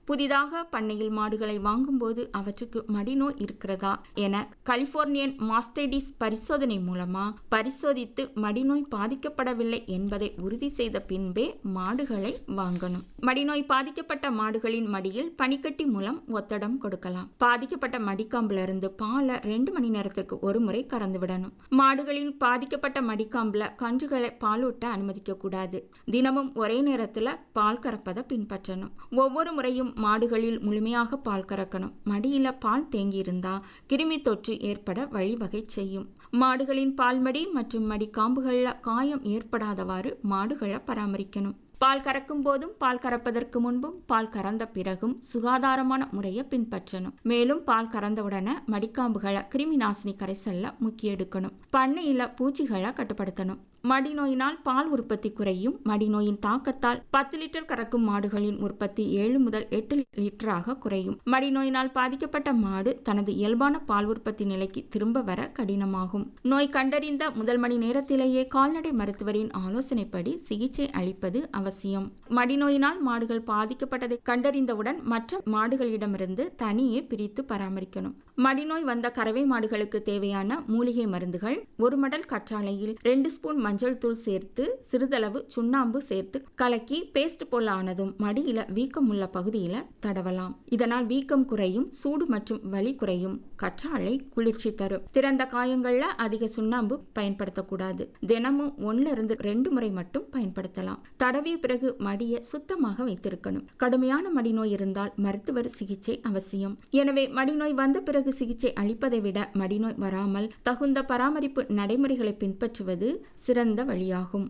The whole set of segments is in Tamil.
புதிதாக பண்ணையில் மாடுகளை வாங்கும்போது அவற்றுக்கு மடிநோய் இருக்கிறதா என கலிபோர்னியன் மாஸ்டைடிஸ் பரிசோதனை மூலமா பரிசோதித்து மடிநோய் பாதிக்கப்படவில்லை என்பதை உறுதி செய்த பின்பே மாடுகளை வாங்கணும். மடிநோய் பாதிக்கப்பட்ட மாடுகளின் மடியில் பனிக்கட்டி மூலம் ஒத்தடம் கொடுக்கலாம். பாதிக்கப்பட்ட மடிக்காம்பிலிருந்து பாலை 2 மணி நேரத்திற்கு ஒரு முறை கறந்து விடணும். மாடுகளின் பாதிக்கப்பட்ட மடிக்காம்புல கன்றுகளை பாலூட்ட அனுமதிக்க கூடாது. தினமும் ஒரே நேரத்தில் பால் கறப்பதை பின்பற்றணும். ஒவ்வொரு முறையும் மாடுகளில் முழுமையாக பால் கறக்கணும். மடியில பால் தேங்கி இருந்தா கிருமி தொற்று ஏற்பட வழிவகை செய்யும். மாடுகளின் பால்மடி மற்றும் மடிக்காம்புகளில் காயம் ஏற்படாதவாறு மாடுகளை பராமரிக்கணும். பால் கறக்கும் போதும் பால் கறப்பதற்கு முன்பும் பால் கறந்த பிறகும் சுகாதாரமான முறையை பின்பற்றணும். மேலும் பால் கறந்தவுடனே மடிக்காம்புகளை கிருமி நாசினி கரைசல்ல முக்கி எடுக்கணும். பண்ணையில பூச்சிகளை கட்டுப்படுத்தணும். மடிநோயினால் பால் உற்பத்தி குறையும். மடிநோயின் தாக்கத்தால் 10 லிட்டர் கறக்கும் மாடுகளின் உற்பத்தி 7 முதல் 8 லிட்டராக குறையும். மடிநோயினால் பாதிக்கப்பட்ட மாடு தனது இயல்பான பால் உற்பத்தி நிலைக்கு திரும்ப வர கடினமாகும். நோய் கண்டறிந்த முதல் மணி நேரத்திலேயே கால்நடை மருத்துவரின் ஆலோசனைப்படி சிகிச்சை அளிப்பது அவசியம். மடிநோயினால் மாடுகள் பாதிக்கப்பட்டதை கண்டறிந்தவுடன் மற்ற மாடுகளிடமிருந்து தனியே பிரித்து பராமரிக்கணும். மடிநோய் வந்த கறவை மாடுகளுக்கு தேவையான மூலிகை மருந்துகள்: 1 மடல் கற்றாழையில் 2 ஸ்பூன் மஞ்சள் தூள் சேர்த்து சிறிதளவு சுண்ணாம்பு சேர்த்து கலக்கி பேஸ்ட் போல ஆனதும் மடியில வீக்கம் உள்ள பகுதியில தடவலாம். இதனால் வீக்கம் குறையும், சூடு மற்றும் வலி குறையும். கற்றாழை குளிர்ச்சி தரும். திறந்த காயங்கள்ல அதிக சுண்ணாம்பு பயன்படுத்தக்கூடாது. தினமும் 1-2 முறை மட்டும் பயன்படுத்தலாம். தடவிய பிறகு மடியை சுத்தமாக வைத்திருக்கணும். கடுமையான மடிநோய் இருந்தால் மருத்துவர் சிகிச்சை அவசியம். எனவே மடிநோய் வந்த பிறகு சிகிச்சை அளிப்பதை விட மடிநோய் வராமல் தகுந்த பராமரிப்பு நடைமுறைகளை பின்பற்றுவது சிறந்த வழியாகும்.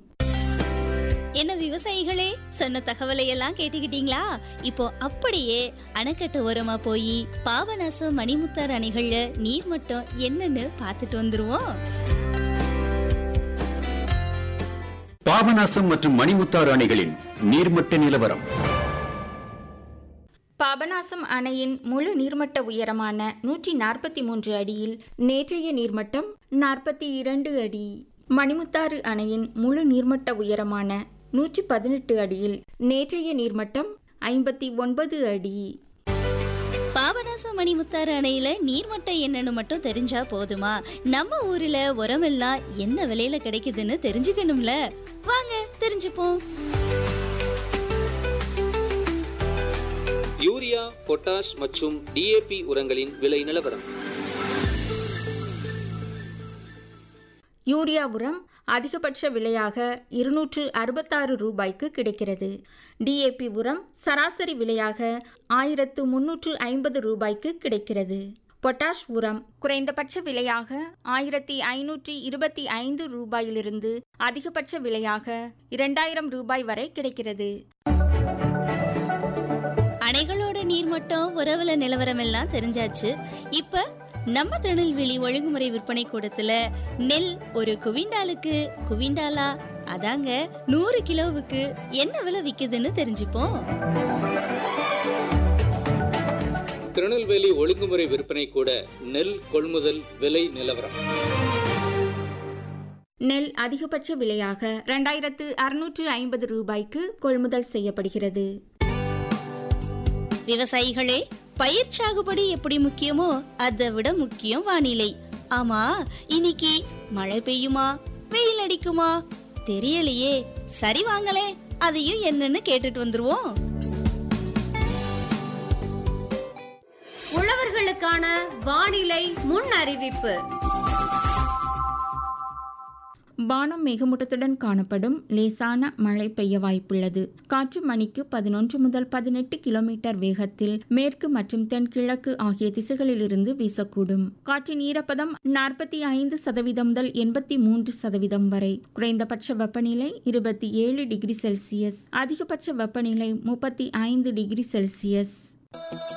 என்ன விவசாயிகளே, சொன்ன தகவலை எல்லாம் கேட்டுக்கிட்டீங்களா? இப்போ அப்படியே அணைக்கட்டு ஓரமா போய் பாபநாசம் மணிமுத்தாறு அணைகள்ல நீர்மட்டம் என்னன்னு பார்த்துட்டு வந்துருவோம். பாபநாசம் மற்றும் மணிமுத்தாறு அணைகளின் நீர்மட்ட நிலவரம். பாபநாசம் அணையின் முழு நீர்மட்ட உயரமான 143 அடியில் நேற்றைய நீர்மட்டம் 42 அடி. மணிமுத்தாறு அணையின் முழு நீர்மட்ட உயரமான 118 அடியில் நேற்றைய நீர்மட்டம் 59 அடி. பாபநாசம் மணிமுத்தாறு அணையில நீர்மட்டம் என்னன்னு மட்டும் தெரிஞ்சா போதுமா? நம்ம ஊர்ல உரமெல்லாம் என்ன விலையில கிடைக்குதுன்னு தெரிஞ்சுக்கணும்ல. வாங்க தெரிஞ்சுப்போம். யூரியா, பொட்டாஷ் மற்றும் டிஏபி உரங்களின் விலை நிலவரம். யூரியா உரம் அதிகபட்ச விலையாக 266 ரூபாய்க்கு கிடைக்கிறது. டிஏபி உரம் சராசரி விலையாக 1350 ரூபாய்க்கு கிடைக்கிறது. பொட்டாஷ் உரம் குறைந்தபட்ச விலையாக 1525 ரூபாயிலிருந்து அதிகபட்ச விலையாக 2000 ரூபாய் வரை கிடைக்கிறது. அணைகளோட நீர்மட்டம் உறவுல நிலவரம் எல்லாம் தெரிஞ்சாச்சு. இப்ப நம்ம திருநெல்வேலி ஒழுங்குமுறை விற்பனை கூடத்துல நெல் ஒரு குவிண்டாலா அதாங்க 100 கிலோவுக்கு என்ன விலை விக்குதுன்னு தெரிஞ்சுப்போம். திருநெல்வேலி ஒழுங்குமுறை விற்பனை கூட நெல் கொள்முதல் விலை நிலவரம். நெல் அதிகபட்ச விலையாக 2650 ரூபாய்க்கு கொள்முதல் செய்யப்படுகிறது. விவசாயிகளே, பயிர் சாகுபடி எப்படி முக்கியமோ அதை விட முக்கியம் வானிலை. ஆமா, இன்னைக்கு மழை பெய்யுமா வெயில் அடிக்குமா தெரியலையே. சரி வாங்களே, அதையும் என்னன்னு கேட்டுட்டு வந்துருவோம். உழவர்களுக்கான வானிலை முன் அறிவிப்பு. வானம் மேகமூட்டத்துடன் காணப்படும். லேசான மழை பெய்ய வாய்ப்புள்ளது. காற்று மணிக்கு 11 முதல் 18 கிலோமீட்டர் வேகத்தில் மேற்கு மற்றும் தென்கிழக்கு ஆகிய திசைகளிலிருந்து வீசக்கூடும். காற்றின் ஈரப்பதம் 45% முதல் 83% வரை. குறைந்தபட்ச வெப்பநிலை 27 டிகிரி செல்சியஸ், அதிகபட்ச வெப்பநிலை 35 டிகிரி செல்சியஸ்.